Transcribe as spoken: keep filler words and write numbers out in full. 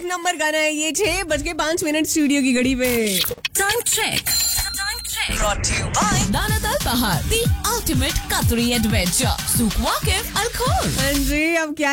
Number गाना है ये, छह बज के पांच मिनट स्टूडियो की घड़ी पे। Time check. Time check. Brought to you by Danat Al Bahar, the ultimate Qatari adventure. Souk Waqif Al Khor. हाँ जी, अब क्या